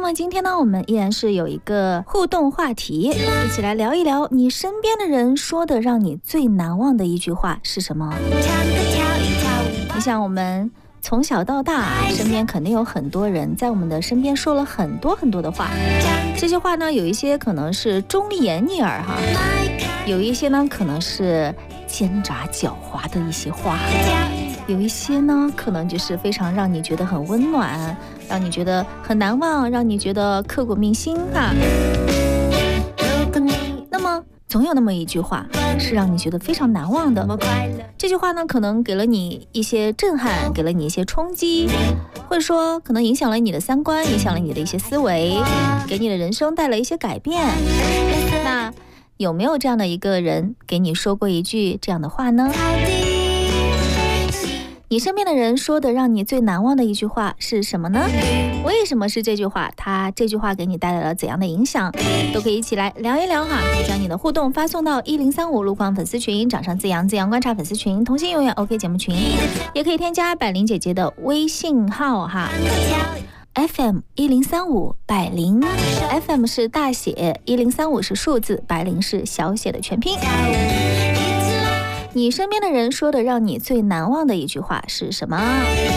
么今天呢，我们依然是有一个互动话题，一起来聊一聊你身边的人说的让你最难忘的一句话是什么？你想，我们从小到大，身边肯定有很多人在我们的身边说了很多很多的话。这些话呢，有一些可能是忠言逆耳哈，有一些呢可能是奸诈狡猾的一些话，有一些呢可能就是非常让你觉得很温暖，让你觉得很难忘，让你觉得刻骨铭心哈。那么总有那么一句话是让你觉得非常难忘的，这句话呢可能给了你一些震撼，给了你一些冲击，或者说可能影响了你的三观，影响了你的一些思维，给你的人生带来一些改变。那有没有这样的一个人给你说过一句这样的话呢？你身边的人说的让你最难忘的一句话是什么呢？为什么是这句话？这句话给你带来了怎样的影响？都可以一起来聊一聊哈。将你的互动发送到1035路况粉丝群，掌上自阳观察粉丝群，同心永远 OK 节目群，也可以添加百灵姐姐的微信号哈。FM 1035百灵 ，FM 是大写，1035是数字，百灵是小写的全拼。你身边的人说的让你最难忘的一句话是什么？